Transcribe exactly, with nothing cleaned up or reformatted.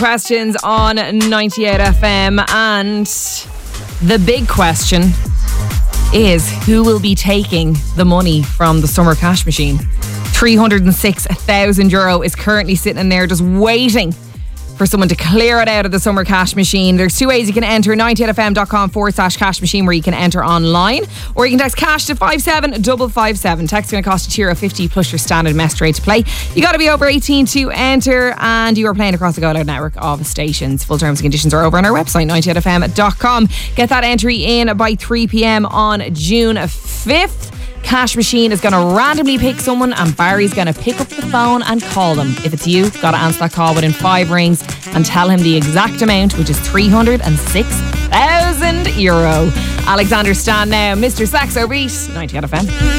Questions on ninety-eight F M, and the big question is who will be taking the money from the summer cash machine. three hundred six thousand euro is currently sitting in there just waiting for someone to clear it out of the summer cash machine. There's two ways you can enter: ninety-eight fm.com forward slash cash machine, where you can enter online, or you can text cash to five seven five five seven. Text going to cost a euro fifty plus your standard message rate to play. You got to be over eighteen to enter, and you are playing across the Go Loud network of stations. Full terms and conditions are over on our website, ninety-eight f m dot com. Get that entry in by three p.m. on June fifth. Cash machine is going to randomly pick someone, and Barry's going to pick up the phone and call them. If it's you, got to answer that call within five rings and tell him the exact amount, which is three hundred six thousand euro. Alexander Stan now, Mister Saxo Beat, ninety-eight F M.